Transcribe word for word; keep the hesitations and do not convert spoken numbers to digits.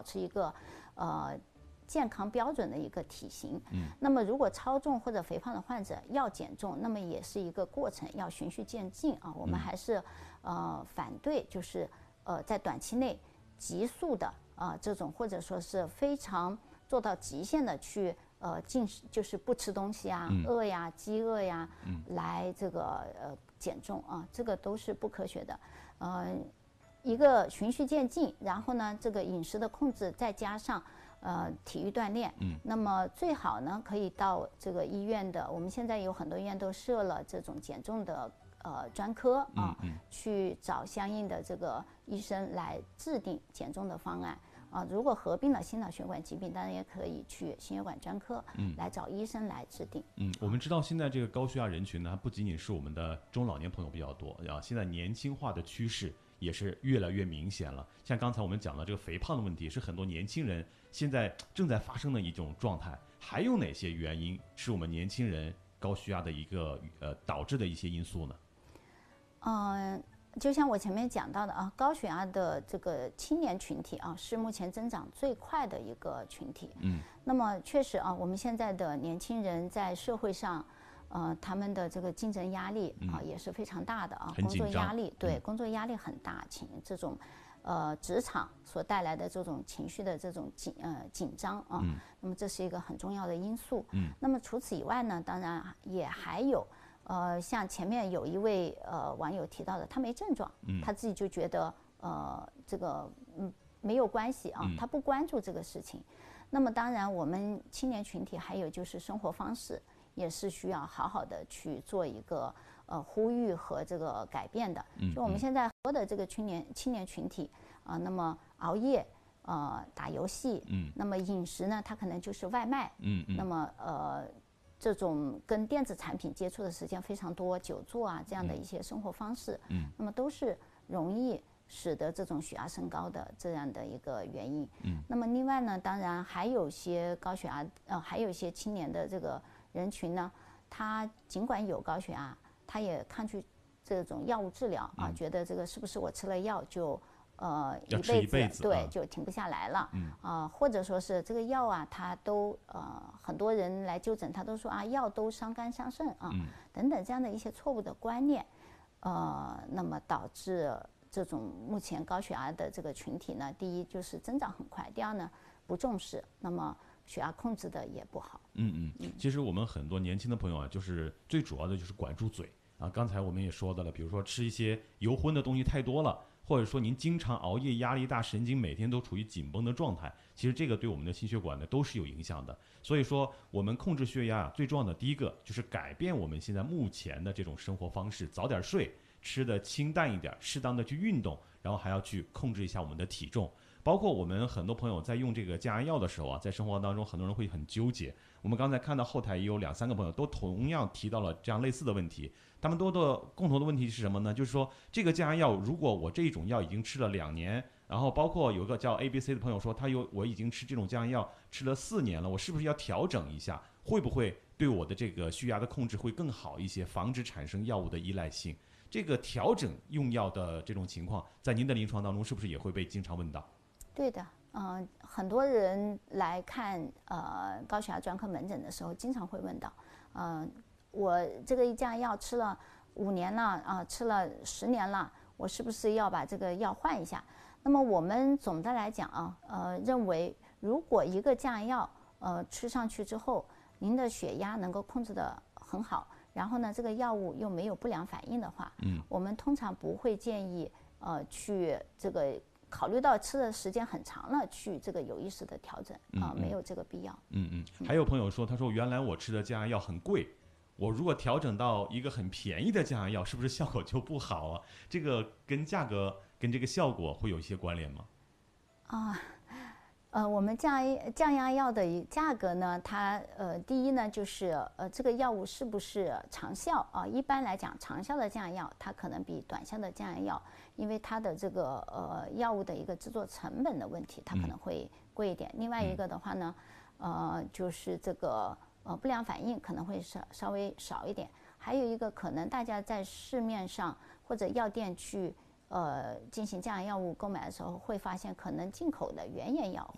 持一个呃健康标准的一个体型。嗯，那么如果超重或者肥胖的患者要减重，那么也是一个过程，要循序渐进啊。我们还是呃反对，就是呃在短期内急速的啊、呃、这种，或者说是非常做到极限的去呃进食，就是不吃东西啊、嗯、饿呀、饥饿呀，嗯、来这个呃减重啊，这个都是不科学的。呃，一个循序渐进，然后呢，这个饮食的控制，再加上呃体育锻炼，嗯，那么最好呢可以到这个医院的，我们现在有很多医院都设了这种减重的呃专科啊，嗯嗯、去找相应的这个医生来制定减重的方案啊。如果合并了心脑血管疾病，当然也可以去心血管专科，嗯，来找医生来制定。 嗯，我们知道现在这个高血压人群呢，不仅仅是我们的中老年朋友比较多啊，现在年轻化的趋势也是越来越明显了。像刚才我们讲的这个肥胖的问题，是很多年轻人现在正在发生的一种状态。还有哪些原因是我们年轻人高血压的一个呃导致的一些因素呢？ 嗯、呃，就像我前面讲到的啊，高血压的这个青年群体啊，是目前增长最快的一个群体。嗯，那么确实啊，我们现在的年轻人在社会上。呃，他们的这个竞争压力啊、呃、也是非常大的啊，工作压力对、嗯、工作压力很大，情这种呃职场所带来的这种情绪的这种紧呃紧张啊、嗯，那么这是一个很重要的因素。嗯，那么除此以外呢，当然也还有呃像前面有一位呃网友提到的，他没症状，嗯、他自己就觉得呃这个嗯没有关系啊，他不关注这个事情。那么当然，我们青年群体还有就是生活方式。也是需要好好的去做一个呃呼吁和这个改变的。就我们现在很多的这个青年青年群体啊、呃，那么熬夜，呃，打游戏，嗯，那么饮食呢，它可能就是外卖，嗯嗯，那么呃，这种跟电子产品接触的时间非常多，久坐啊这样的一些生活方式，嗯，那么都是容易使得这种血压升高的这样的一个原因。嗯，那么另外呢，当然还有些高血压，呃，还有一些青年的这个。人群呢，他尽管有高血压，他也抗拒这种药物治疗啊，嗯、觉得这个是不是我吃了药就呃一辈子, 一辈子对、 啊、 就停不下来了，嗯啊、呃，或者说是这个药啊，他都呃很多人来就诊，他都说啊药都伤肝伤肾啊、嗯、等等这样的一些错误的观念，呃，那么导致这种目前高血压的这个群体呢，第一就是增长很快，第二呢不重视，那么。血压控制的也不好。 嗯嗯，其实我们很多年轻的朋友啊，就是最主要的就是管住嘴啊。刚才我们也说到了，比如说吃一些油荤的东西太多了，或者说您经常熬夜、压力大、神经每天都处于紧绷的状态，其实这个对我们的心血管呢都是有影响的。所以说，我们控制血压啊，最重要的第一个就是改变我们现在目前的这种生活方式，早点睡，吃的清淡一点，适当的去运动，然后还要去控制一下我们的体重。包括我们很多朋友在用这个降压药的时候啊，在生活当中很多人会很纠结。我们刚才看到后台也有两三个朋友都同样提到了这样类似的问题，他们都的共同的问题是什么呢？就是说这个降压药，如果我这一种药已经吃了两年，然后包括有个叫 A B C 的朋友说，他有我已经吃这种降压药吃了四年了，我是不是要调整一下？会不会对我的这个血压的控制会更好一些，防止产生药物的依赖性？这个调整用药的这种情况，在您的临床当中是不是也会被经常问到？ 对的，嗯、呃，很多人来看呃高血压专科门诊的时候，经常会问到，呃，我这个降压药吃了五年了啊、呃，吃了十年了，我是不是要把这个药换一下？那么我们总的来讲啊，呃，认为如果一个降压药呃吃上去之后，您的血压能够控制得很好，然后呢，这个药物又没有不良反应的话，嗯，我们通常不会建议呃去这个。考虑到吃的时间很长了，去这个有意识的调整啊、呃，没有这个必要。 嗯嗯。还有朋友说，他说原来我吃的降压药很贵，我如果调整到一个很便宜的降压药，是不是效果就不好啊？这个跟价格跟这个效果会有一些关联吗？ 啊。呃，我们降降压药的价格呢，它呃，第一呢就是呃，这个药物是不是长效啊？一般来讲，长效的降压药它可能比短效的降压药，因为它的这个呃药物的一个制作成本的问题，它可能会贵一点。另外一个的话呢，呃，就是这个呃不良反应可能会稍稍微少一点。还有一个可能大家在市面上或者药店去呃进行降压药物购买的时候，会发现可能进口的原研药。